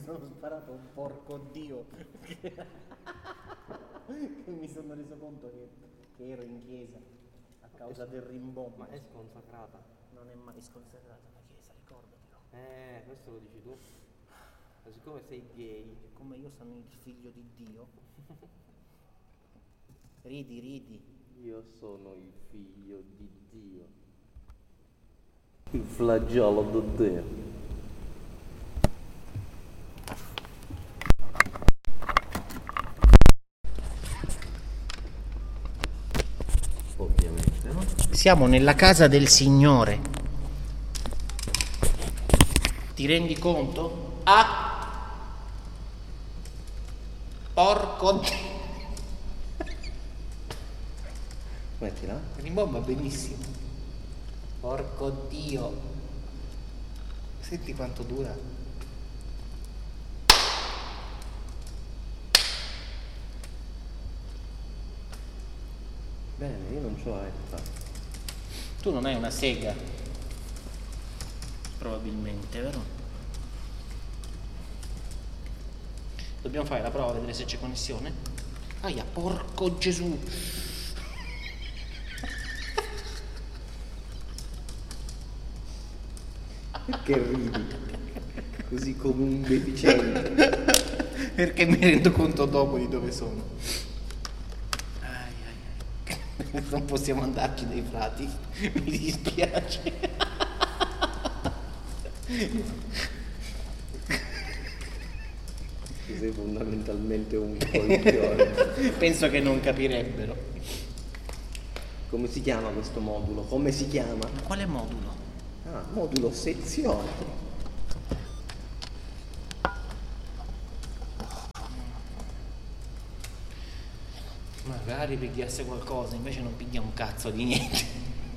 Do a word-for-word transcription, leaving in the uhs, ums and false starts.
sono sparato un porco dio che mi sono reso conto che, che ero in chiesa a causa del rimbombo. Ma è sconsacrata? Non è mai sconsacrata la chiesa, ricordatelo. Eh, questo lo dici tu. Ma siccome sei gay, Come io sono il figlio di Dio. Ridi, ridi. io sono il figlio di Dio. Il flagello di Dio. Ovviamente, no? Siamo nella casa del Signore. Ti rendi conto? Ah! Porco Dio! Mettila. Rimbomba benissimo. Porco Dio. Senti quanto dura. Bene, io non c'ho erta. Tu non hai una sega. Probabilmente, vero? Dobbiamo fare la prova, vedere se c'è connessione. Aia, porco Gesù. Che ridi? Così come un deficiente. Perché mi rendo conto dopo di dove sono. Ai, ai, ai. Non possiamo andarci dai frati. Mi dispiace. Tu sei fondamentalmente un coglione. Penso che non capirebbero. Come si chiama questo modulo? Come si chiama? Ma quale modulo? Ah, modulo sezione. Magari pigliasse qualcosa, invece non piglia un cazzo di niente.